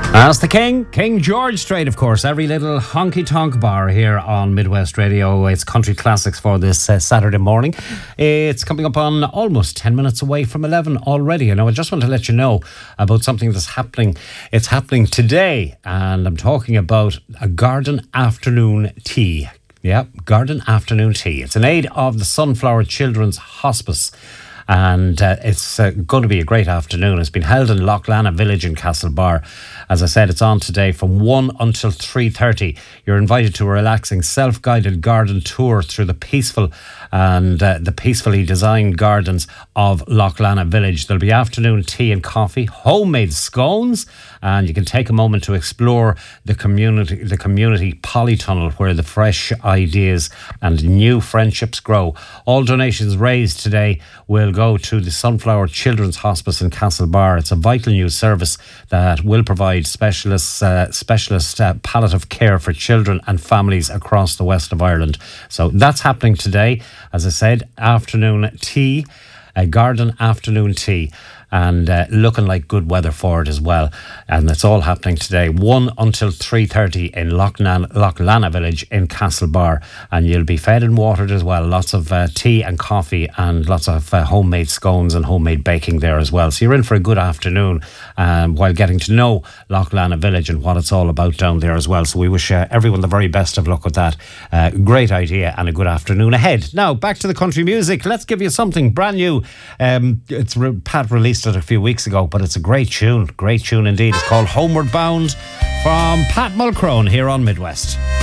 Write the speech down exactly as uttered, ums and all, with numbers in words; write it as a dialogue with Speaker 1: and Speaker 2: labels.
Speaker 1: That's the King, King George Strait, of course. Every little honky-tonk bar here on Midwest Radio. It's country classics for this uh, Saturday morning. It's coming up on almost ten minutes away from eleven already. You know, I just want to let you know about something that's happening. It's happening today, and I'm talking about a garden afternoon tea. Yeah, garden afternoon tea. It's in aid of the Sunflower Children's Hospice. And uh, it's uh, going to be a great afternoon. It's been held in Loughlana Village in Castlebar. As I said, it's on today from one until three thirty. You're invited to a relaxing self-guided garden tour through the peaceful and uh, the peacefully designed gardens of Loughlana Village. There'll be afternoon tea and coffee, homemade scones, and you can take a moment to explore the community, the community polytunnel where the fresh ideas and new friendships grow. All donations raised today will go to the Sunflower Children's Hospice in Castlebar. It's a vital new service that will provide specialist, uh, specialist uh, palliative care for children and families across the west of Ireland. So that's happening today. As I said, afternoon tea, a garden afternoon tea. And uh, looking like good weather for it as well. And it's all happening today, one until three thirty in Loughlana, Loughlana Village in Castlebar. And you'll be fed and watered as well. Lots of uh, tea and coffee and lots of uh, homemade scones and homemade baking there as well. So you're in for a good afternoon um, while getting to know Loughlana Village and what it's all about down there as well. So we wish uh, everyone the very best of luck with that. Uh, great idea and a good afternoon ahead. Now, back to the country music. Let's give you something brand new. Um, it's re- Pat released it a few weeks ago, but it's a great tune, great tune indeed. It's called Homeward Bound from Pat Mulcrone here on Midwest.